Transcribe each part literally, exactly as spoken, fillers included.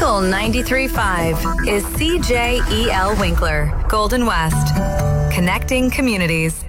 Local ninety-three point five is C J E L Winkler, Golden West. Connecting communities.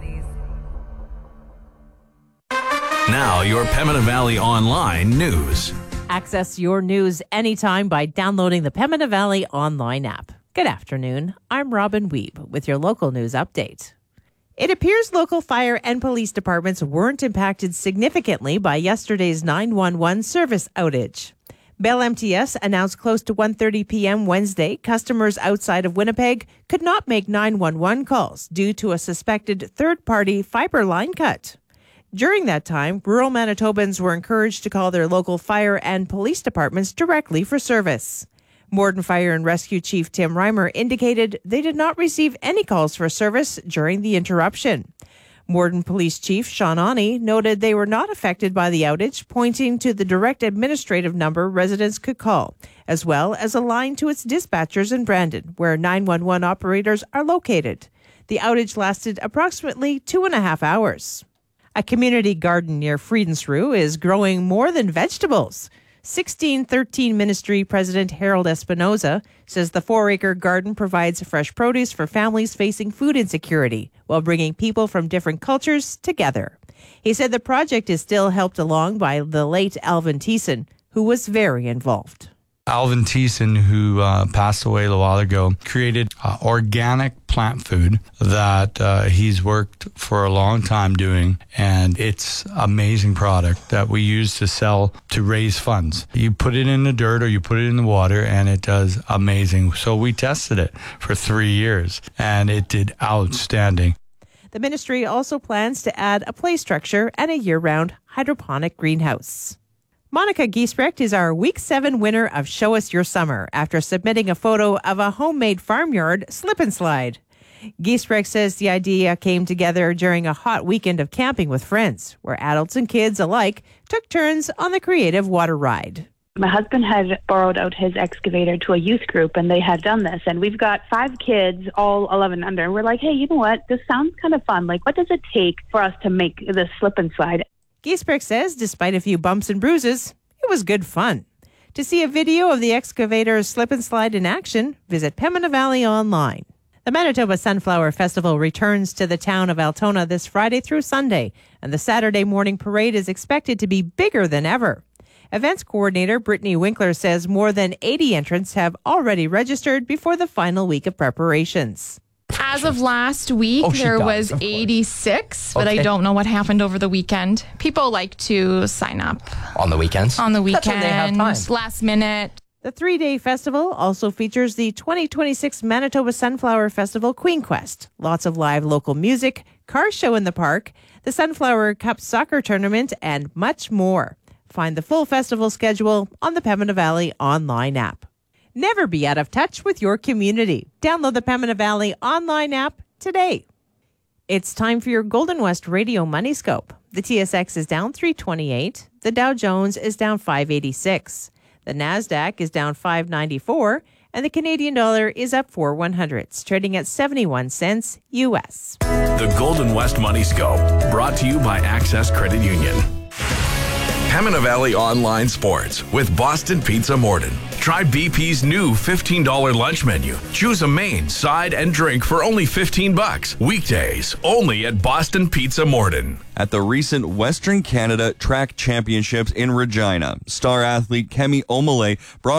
Now, your Pembina Valley Online news. Access your news anytime by downloading the Pembina Valley Online app. Good afternoon. I'm Robin Weeb with your local news update. It appears local fire and police departments weren't impacted significantly by yesterday's nine one one service outage. Bell M T S announced close to one thirty p.m. Wednesday customers outside of Winnipeg could not make nine one one calls due to a suspected third-party fiber line cut. During that time, rural Manitobans were encouraged to call their local fire and police departments directly for service. Morden Fire and Rescue Chief Tim Reimer indicated they did not receive any calls for service during the interruption. Morden Police Chief Sean Ani noted they were not affected by the outage, pointing to the direct administrative number residents could call, as well as a line to its dispatchers in Brandon, where nine one one operators are located. The outage lasted approximately two and a half hours. A community garden near Friedensrue is growing more than vegetables. sixteen thirteen Ministry President Harold Espinoza says the four-acre garden provides fresh produce for families facing food insecurity while bringing people from different cultures together. He said the project is still helped along by the late Alvin Thiessen, who was very involved. Alvin Thiessen, who uh, passed away a while ago, created uh, organic plant food that uh, he's worked for a long time doing, and it's amazing product that we use to sell to raise funds. You put it in the dirt or you put it in the water, and it does amazing. So we tested it for three years, and it did outstanding. The ministry also plans to add a play structure and a year-round hydroponic greenhouse. Monica Giesbrecht is our Week seven winner of Show Us Your Summer after submitting a photo of a homemade farmyard slip and slide. Giesbrecht says the idea came together during a hot weekend of camping with friends, where adults and kids alike took turns on the creative water ride. My husband had borrowed out his excavator to a youth group, and they had done this. And we've got five kids, all eleven under. And we're like, hey, you know what? This sounds kind of fun. Like, what does it take for us to make this slip and slide? Giesbrecht says despite a few bumps and bruises, it was good fun. To see a video of the excavator's slip and slide in action, visit Pembina Valley Online. The Manitoba Sunflower Festival returns to the town of Altona this Friday through Sunday, and the Saturday morning parade is expected to be bigger than ever. Events coordinator Brittany Winkler says more than eighty entrants have already registered before the final week of preparations. As of last week, oh, there does, was eighty-six, but okay. I don't know what happened over the weekend. People like to sign up. On the weekends? On the weekends. That's when they have time. Last minute. The three-day festival also features the twenty twenty-six Manitoba Sunflower Festival Queen Quest. Lots of live local music, car show in the park, the Sunflower Cup soccer tournament, and much more. Find the full festival schedule on the Pembina Valley Online app. Never be out of touch with your community. Download the Pembina Valley Online app today. It's time for your Golden West Radio Money Scope. The T S X is down three twenty-eight. The Dow Jones is down five eighty-six. The NASDAQ is down five ninety-four. And the Canadian dollar is up four one hundredths, trading at seventy-one cents U S. The Golden West Money Scope, brought to you by Access Credit Union. Pembina Valley Online Sports with Boston Pizza Morden. Try B P's new fifteen dollars lunch menu. Choose a main, side, and drink for only fifteen bucks. Weekdays, only at Boston Pizza Morden. At the recent Western Canada Track Championships in Regina, star athlete Kemi Omole brought